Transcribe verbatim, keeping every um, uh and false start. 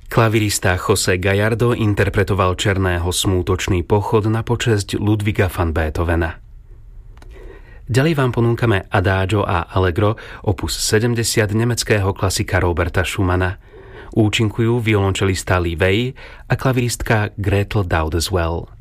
Klavirista José Gallardo interpretoval Černého smútočný pochod na počesť Ludwiga van Beethovena. Ďalej vám ponúkame Adagio a Allegro, opus sedemdesiat nemeckého klasika Roberta Schumana. Účinkujú violončelista Lee Vey a klaviristka Gretel Daudeswell.